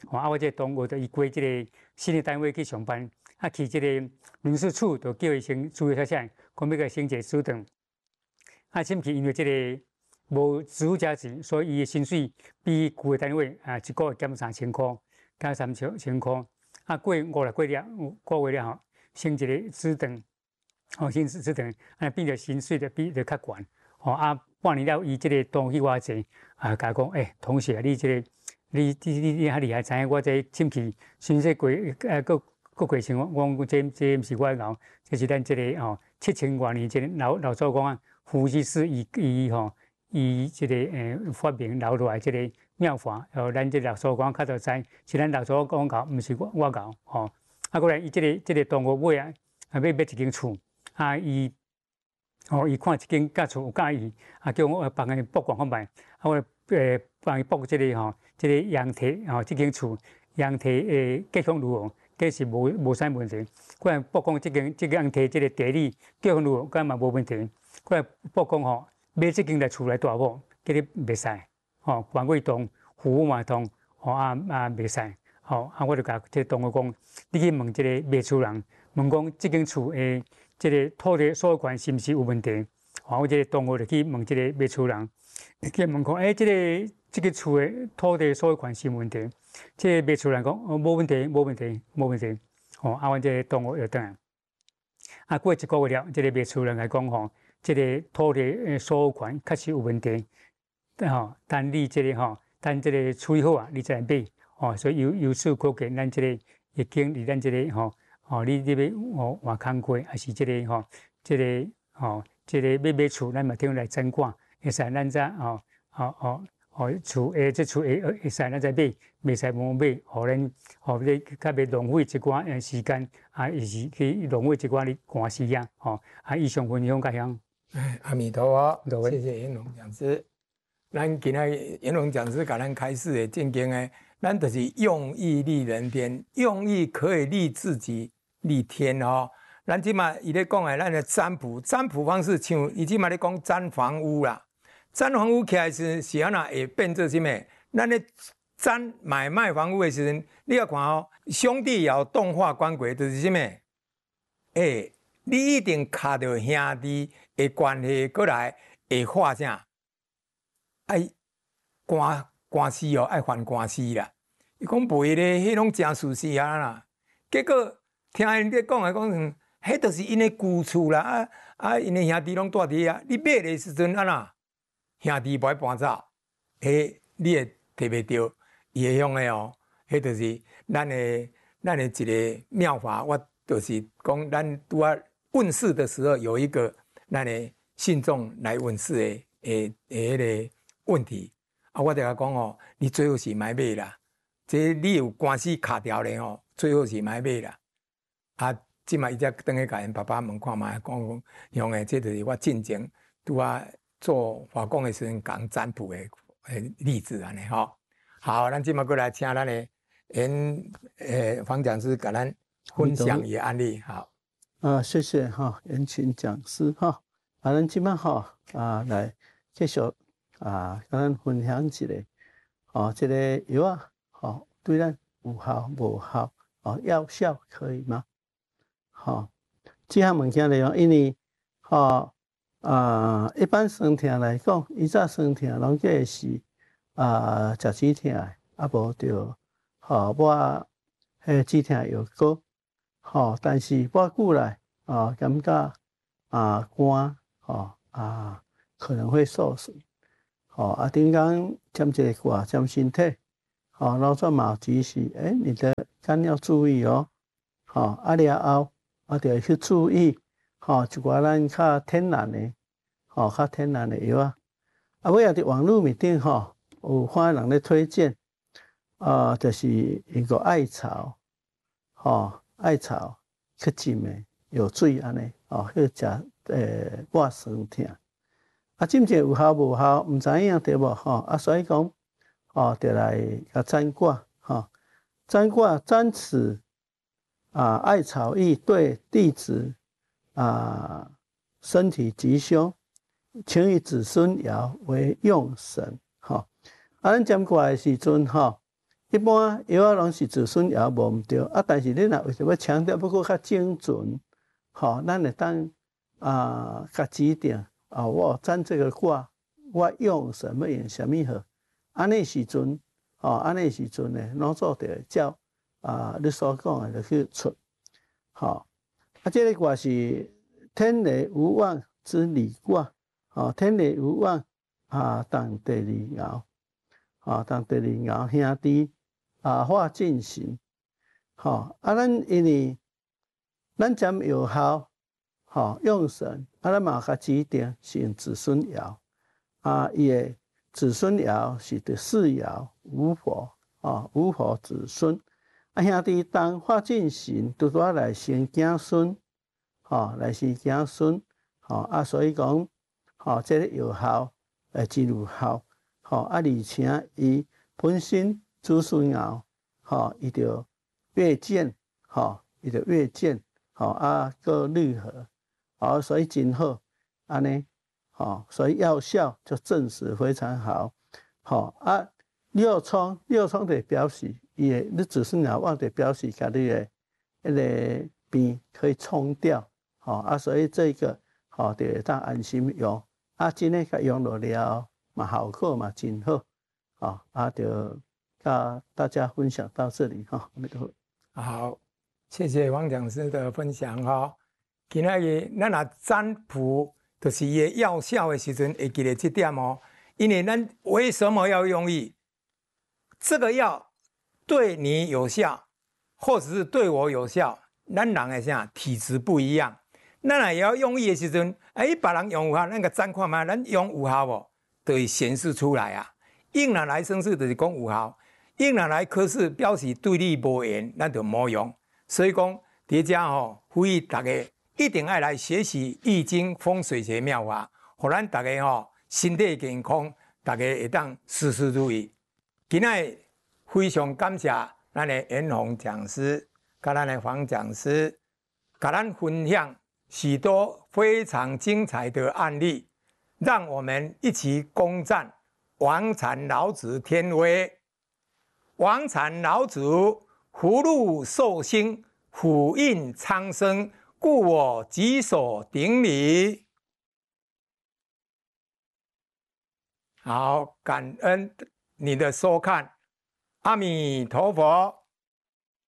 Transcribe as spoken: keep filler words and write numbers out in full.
吼啊，我这同学就伊归这个新的单位去上班，啊去这个民事处就叫伊先注意一下，讲要个升一个署长。啊，甚至因为这个无支付价钱，所以伊的薪水比旧的单位啊一个月减三千块，加三千千块。啊，过五六个月个月了吼，升一个师长，吼升师长，啊变着薪水就比就较悬。吼啊，半年了，伊这个同去我者啊，甲讲，诶、欸，同学，你这个你你你你较厉害，知影我这甚至薪水过呃，个个过程，我我这这毋是我熬，这是咱这个吼七千多年这个老老祖公啊。呼吸是以以吼以这个诶发明留落来这个妙法，哦，咱这老祖公较早知，是咱老祖公搞，毋是我我搞吼。啊，过来伊这个这个动物买啊，啊要买一间厝，啊伊哦伊看一间甲厝有介意，啊叫我帮伊曝光看卖，啊我诶帮伊曝这个吼，这个阳体吼这间厝阳体诶结构如何？这是无无啥问题。过来曝光这间这间阳体这个地理结构如何？干嘛无问题？过来报讲吼，买这间来厝来大某，叫你袂使吼，管轨通、服务嘛通，吼啊啊袂使吼，啊我就甲这同学讲，你去问这个卖厝人，问讲这间厝诶，这个土地所有权是毋是有问题？吼，我这个同学就去问这个卖厝人，去问讲，诶、欸，这个这个厝诶土地所有权是有问题？这个卖厝人讲，哦，无问题，无问题，无问题。吼，啊，阮这个同学又转来，啊过一个月了，这个卖厝人来讲吼。这个土地诶所有权确实有问题，吼，但你这个吼，但这个处理好啊，你再来买，吼，所以由由此可见，咱这个已经离咱这个吼，吼，你你要吼换工课，还是这个吼，这个吼，这个要买厝，咱嘛听来诊管，会使咱再吼，吼吼吼厝诶，这厝会会使咱再买，袂使无买，互咱吼你较袂浪费一寡诶时间，啊，也是去浪费一寡你官司啊，吼，啊，以上分享甲乡。 哎，阿弥陀佛，谢谢延龙讲师。咱今仔延龙讲师甲咱开示的正经的，咱就是用意利人天，用意可以利自己、利天哦。咱即马伊咧讲的，咱的占卜，占卜方式像伊即马咧讲占房屋啦，占房屋起来时是安那会变做什么？咱咧占买卖房屋的时阵，你要看哦，兄弟爻动化官鬼就是什么？诶、欸，你一定卡到兄弟的关系过来会化啥？爱官官司哦，爱还官司啦。伊讲袂咧，迄拢真事实啊啦。结果听因咧讲诶，讲嗯，迄著是因诶旧厝啦，啊啊，因诶兄弟拢住伫遐。你买诶时阵安那？兄弟无爱搬走，迄你会摕袂着伊诶样诶哦。迄著是咱诶咱诶一个妙法，我就是讲咱拄啊。问世的时候有一个咱的信众来问世的诶诶迄个问题啊，我就甲讲哦，你最好是买买啦，这你有官司卡掉咧吼，最好是买买啦。啊，即马伊才等去甲因爸爸问看卖，讲用诶，这就是我进前拄啊做法讲的时阵讲占卜的诶例子安尼吼。好，咱即马过来请咱的因诶方讲师甲咱分享伊案例，好。 啊，谢谢哈，延请讲师哈，啊，咱即摆哈啊来继续啊，甲咱分享一下，哦，这个药啊，哦，对咱有效无效，哦，药效可以吗？好，这项物件来讲，因为哦啊，一般酸痛来讲，以早酸痛拢计是啊，食止痛的，啊无着吼我迄止痛药膏。吼、哦，但是我久来啊，感觉啊肝吼啊可能会受损，吼、哦、啊，顶讲占一个卦占身体，吼、哦，老早嘛指示，诶，你的肝要注意哦，吼、哦，啊了后啊着去注意，吼、哦，一寡咱较天然的，吼、哦，较天然的药啊，啊，尾也伫网络面顶吼，有看人咧推荐，啊、呃，就是一个艾草，吼、哦。艾草去浸的有水安尼，哦，去食诶抹酸痛。啊，浸者有效无效，毋知影对无吼？啊，所以讲，哦，就来甲占卦，吼，占卦占此啊艾草液对弟子啊身体吉凶，请以子孙爻为用神，吼。啊，咱占卦的时阵，吼， 一般药啊拢是子孙药无毋对，啊，但是你若为着要强调要搁较精准，吼，咱会当啊，甲指定啊，我占这个卦，我用什么用什么好，安尼时阵，吼，安尼时阵呢，老祖就会照啊你所讲的就去出，吼，啊，这个卦是天雷无妄之理卦，吼，天雷无妄啊，当第二爻，啊，当第二爻兄弟啊化进行，吼，啊，咱因为咱占有效，吼，用神，啊，咱嘛甲指定是用子孙爻，啊，伊的子孙爻是第四爻无火，啊，无火子孙，啊，兄弟当化进行，拄拄来生子孙。吼，来是子孙，吼啊，所以讲，吼，这个有效，诶，真有效，吼啊，而且伊本身子孙爻，吼，伊就越见，吼，伊就越见，吼啊，个愈合，好，所以真好，安尼，吼，所以药效就证实非常好，吼啊，六冲六冲就表示伊诶，你子孙爻旺就表示甲你诶迄个病可以冲掉。哦啊，所以这个哦，就会当安心用，啊，真诶，甲用落了，嘛效果嘛真好，哦啊，就甲大家分享到这里哈，阿弥陀佛。 好，谢谢王讲师的分享哈。今仔日咱若占卜，就是伊诶药效的时阵，会记得这点哦。因为咱为什么要用意？这个药对你有效，或者是对我有效，咱人的啥体质不一样。咱也要用意的时阵，哎，别人用有效，咱个占看嘛，咱用有效无，就会显示出来啊。应然来生事就是讲有效，应然来科试表示对你无缘，咱就莫用。所以讲，伫遮吼，呼吁大家一定要来学习易经风水学妙法，互咱大家吼身体健康，大家会当事事如意。今仔非常感谢咱的严宏讲师，甲咱的黄讲师，甲咱分享许多非常精彩的案例，让我们一起攻占王禅老子天威。王禅老子福禄寿星，虎印苍生，故我举手顶礼。好，感恩你的收看，阿弥陀佛。